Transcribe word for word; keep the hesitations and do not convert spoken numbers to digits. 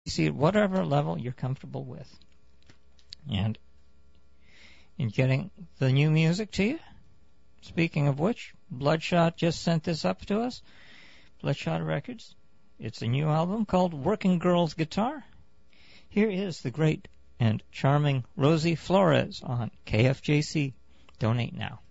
see at whatever level you're comfortable with. And in getting the new music to you, speaking of which, Bloodshot just sent this up to us. Bloodshot Records. It's a new album called Working Girls Guitar. Here is the great and charming Rosie Flores on K F J C. Donate now.